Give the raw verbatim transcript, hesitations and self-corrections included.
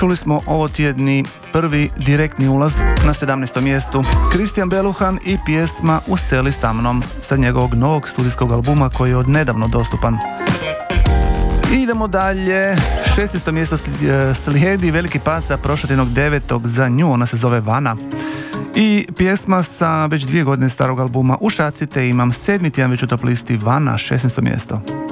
Čuli smo ovo tjedni prvi direktni ulaz na sedamnaestom mjestu. Kristijan Beluhan i pjesma Useli sa mnom sa njegovog novog studijskog albuma koji je odnedavno dostupan. I idemo dalje. šesnaesto mjesto slijedi veliki pad sa prošlotjednog devetog za nju, ona se zove Vana. I pjesma sa već dvije godine starog albuma U šaci te imam sedmi tjedan već u top listi Vana, šesnaesto mjesto.